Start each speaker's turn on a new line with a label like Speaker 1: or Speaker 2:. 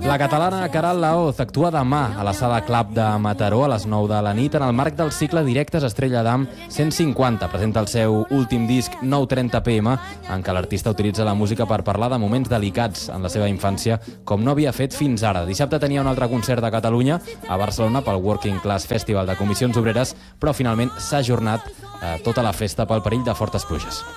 Speaker 1: La catalana Queralt Laoz actua demà a la Sala Club de Mataró a les 9 de la nit en el marc del cicle Directes Estrella d'Am 150. Presenta el seu últim disc 930 PM, en què l'artista utilitza la música per parlar de moments delicats en la seva infància, com no havia fet fins ara. Dissabte tenia un altre concert a Catalunya, a Barcelona, pel Working Class Festival de Comissions Obreres, però finalment s'ha ajornat tota la festa pel perill de fortes pluges.